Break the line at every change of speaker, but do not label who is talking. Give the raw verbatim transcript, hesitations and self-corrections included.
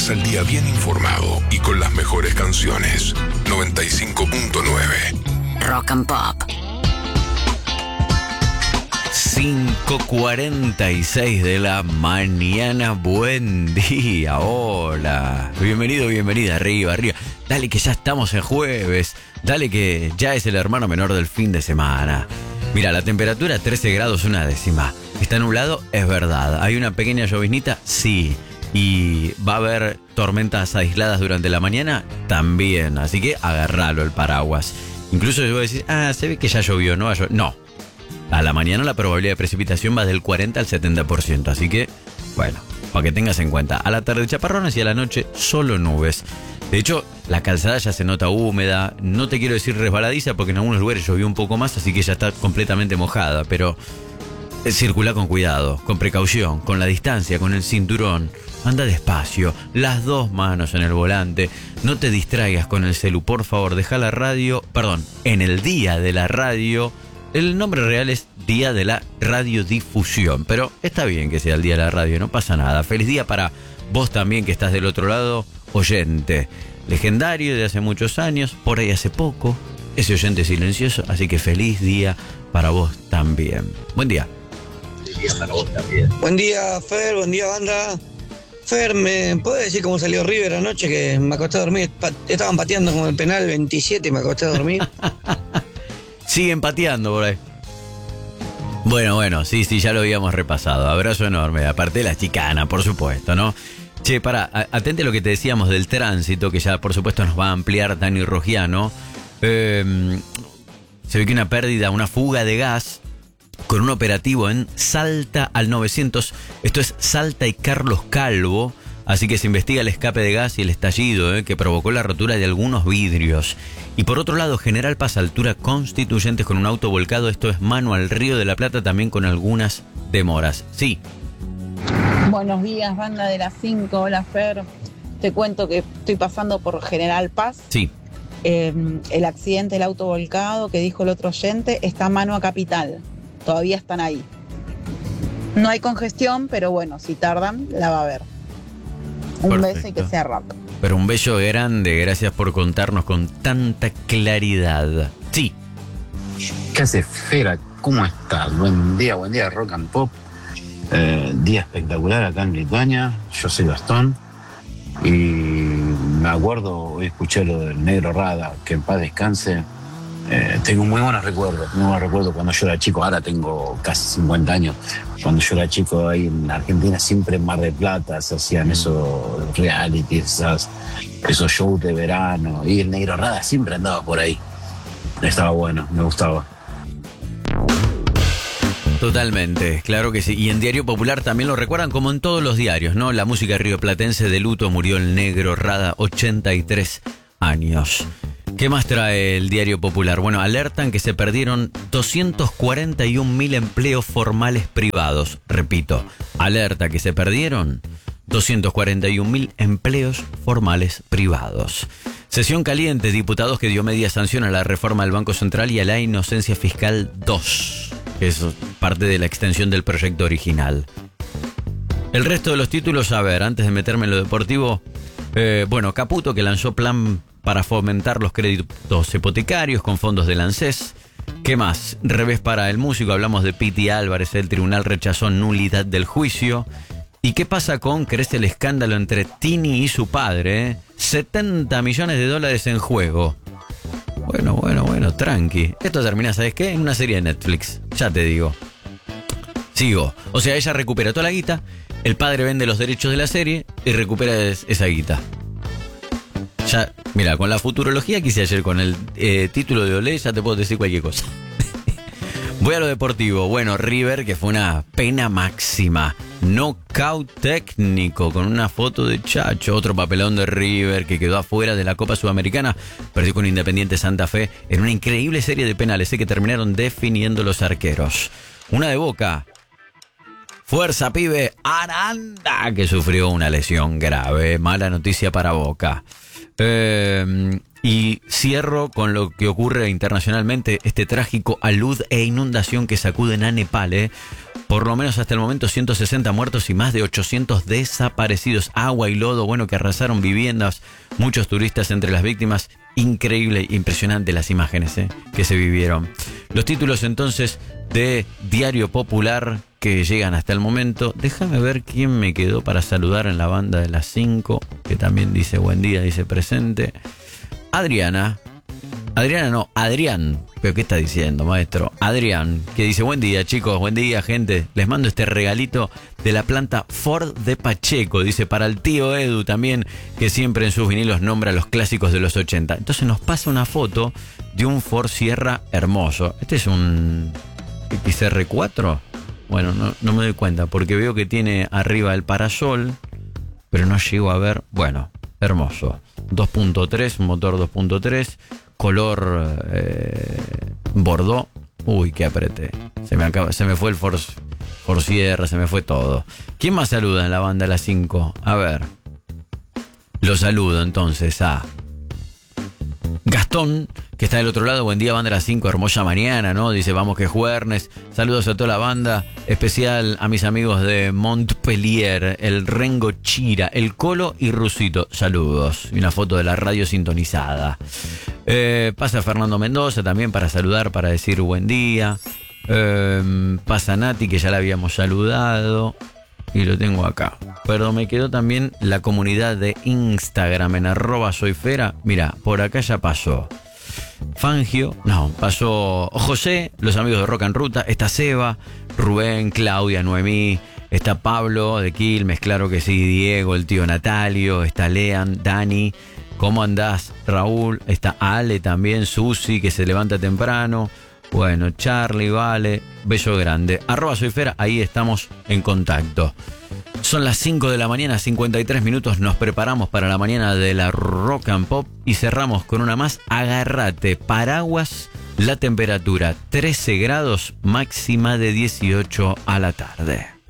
Arrancas el día bien informado y con las mejores canciones. noventa y cinco punto nueve
Rock and Pop.
cinco cuarenta y seis de la mañana. Buen día, hola. Bienvenido, bienvenida, arriba, arriba. Dale que ya estamos en jueves. Dale que ya es el hermano menor del fin de semana. Mira, la temperatura trece grados una décima. Está nublado, es verdad. Hay una pequeña lloviznita, sí. Y va a haber tormentas aisladas durante la mañana, también. Así que agarralo el paraguas. Incluso yo voy a decir, ah, se ve que ya llovió, no va a llover. No. A la mañana la probabilidad de precipitación va del cuarenta al setenta por ciento. Así que, bueno, para que tengas en cuenta. A la tarde chaparrones y a la noche solo nubes. De hecho, la calzada ya se nota húmeda. No te quiero decir resbaladiza porque en algunos lugares llovió un poco más, así que ya está completamente mojada. Pero eh, circula con cuidado, con precaución, con la distancia, con el cinturón. Anda despacio, las dos manos en el volante. No te distraigas con el celu, por favor. Deja la radio, perdón, en el día de la radio. El nombre real es Día de la Radiodifusión, pero está bien que sea el Día de la Radio, no pasa nada. Feliz día para vos también que estás del otro lado, oyente. Legendario de hace muchos años, por ahí hace poco, ese oyente silencioso, así que feliz día para vos también. Buen día.
Feliz día para vos también. Buen día, Fer, buen día, banda. Fer, ¿me puedes decir cómo salió River anoche? Que me acosté a dormir, estaban pateando como el penal veintisiete y me acosté a dormir.
Siguen pateando por ahí. Bueno, bueno, sí, sí, ya lo habíamos repasado. Abrazo enorme. Aparte de la chicana, por supuesto, ¿no? Che, pará, atente a lo que te decíamos del tránsito, que ya, por supuesto, nos va a ampliar Dani Rogiano. Eh, se ve que una pérdida, una fuga de gas con un operativo en Salta al novecientos. Esto es Salta y Carlos Calvo. Así que se investiga el escape de gas y el estallido eh, que provocó la rotura de algunos vidrios. Y por otro lado, General Paz, altura Constituyentes, con un auto volcado. Esto es mano al Río de la Plata, también con algunas demoras. Sí.
Buenos días, banda de las cinco. Hola, Fer. Te cuento que estoy pasando por General Paz.
Sí.
Eh, el accidente del auto volcado que dijo el otro oyente está mano a Capital. Todavía están ahí. No hay congestión, pero bueno, si tardan, la va a haber. Un
Perfecto.
Beso y que sea rápido.
Pero un beso grande, gracias por contarnos con tanta claridad. Sí.
¿Qué hace, Fera? ¿Cómo estás? Buen día, buen día, Rock and Pop. Eh, día espectacular acá en Lituania. Yo soy Gastón. Y me acuerdo, hoy escuché lo del Negro Rada, que en paz descanse. Eh, tengo muy buenos recuerdos. Muy buenos recuerdos cuando yo era chico. Ahora tengo casi cincuenta años. Cuando yo era chico ahí en Argentina, siempre en Mar del Plata se hacían esos realities, esas, esos shows de verano. Y el Negro Rada siempre andaba por ahí. Estaba bueno, me gustaba.
Totalmente, claro que sí. Y en Diario Popular también lo recuerdan, como en todos los diarios, ¿no? La música rioplatense de luto, murió el Negro Rada, ochenta y tres años. ¿Qué más trae el Diario Popular? Bueno, alertan que se perdieron doscientos cuarenta y un mil empleos formales privados. Repito, alerta que se perdieron doscientos cuarenta y un mil empleos formales privados. Sesión caliente, diputados que dio media sanción a la reforma del Banco Central y a la inocencia fiscal dos, que es parte de la extensión del proyecto original. El resto de los títulos, a ver, antes de meterme en lo deportivo, eh, bueno, Caputo que lanzó plan para fomentar los créditos hipotecarios con fondos del ANSES. ¿Qué más? Revés para el músico, hablamos de Piti Álvarez, el tribunal rechazó nulidad del juicio. ¿Y qué pasa con crece el escándalo entre Tini y su padre? setenta millones de dólares en juego. Bueno, bueno, bueno, tranqui. Esto termina, ¿sabes qué? En una serie de Netflix, ya te digo. Sigo. O sea, ella recupera toda la guita, el padre vende los derechos de la serie y recupera es, esa guita. Ya, mira, con la futurología que hice ayer con el eh, título de Olé, ya te puedo decir cualquier cosa. Voy a lo deportivo. Bueno, River, que fue una pena máxima. Knockout técnico con una foto de Chacho. Otro papelón de River que quedó afuera de la Copa Sudamericana. Perdió con Independiente Santa Fe en una increíble serie de penales, ¿eh? Que terminaron definiendo los arqueros. Una de Boca. Fuerza, pibe. Aranda, que sufrió una lesión grave. Mala noticia para Boca. Eh, y cierro con lo que ocurre internacionalmente, este trágico alud e inundación que sacuden a Nepal, ¿eh? Por lo menos hasta el momento ciento sesenta muertos y más de ochocientos desaparecidos. Agua y lodo, bueno, que arrasaron viviendas, muchos turistas entre las víctimas. Increíble, impresionante las imágenes ¿eh? que se vivieron. Los títulos entonces de Diario Popular que llegan hasta el momento. Déjame ver quién me quedó para saludar en la banda de las cinco, que también dice buen día, dice presente. Adriana. Adriana no, Adrián. ¿Pero qué está diciendo, maestro? Adrián, que dice buen día, chicos, buen día, gente. Les mando este regalito de la planta Ford de Pacheco. Dice, para el tío Edu también, que siempre en sus vinilos nombra los clásicos de los ochenta. Entonces nos pasa una foto de un Ford Sierra hermoso. Este es un X R cuatro. Bueno, no, no me doy cuenta, porque veo que tiene arriba el parasol, pero no llego a ver. Bueno, hermoso. dos punto tres, motor dos punto tres. Color eh, Bordeaux. Uy, qué apreté. Se me, acaba, se me fue el Force, Force Sierra, se me fue todo. ¿Quién más saluda en la banda a las cinco? A ver. Lo saludo entonces a Gastón, que está del otro lado. Buen día, banda a las cinco. Hermosa mañana, ¿no? Dice, vamos que juernes. Saludos a toda la banda. Especial a mis amigos de Montpellier, el Rengo Chira, el Colo y Rusito. Saludos. Y una foto de la radio sintonizada. Eh, pasa Fernando Mendoza también para saludar, para decir buen día. Eh, pasa Nati, que ya la habíamos saludado. Y lo tengo acá. Pero me quedó también la comunidad de Instagram en arroba soyfera. Mira, por acá ya pasó Fangio, no, pasó José, los amigos de Rock en Ruta. Está Seba, Rubén, Claudia, Noemí. Está Pablo de Quilmes, claro que sí. Diego, el tío Natalio. Está Lean, Dani. ¿Cómo andás, Raúl? Está Ale también, Susi, que se levanta temprano. Bueno, Charlie, Vale, beso grande. Arroba soyfera, ahí estamos en contacto. Son las cinco de la mañana, cincuenta y tres minutos. Nos preparamos para la mañana de la Rock and Pop y cerramos con una más. Agárrate, paraguas, la temperatura trece grados, máxima de dieciocho a la tarde.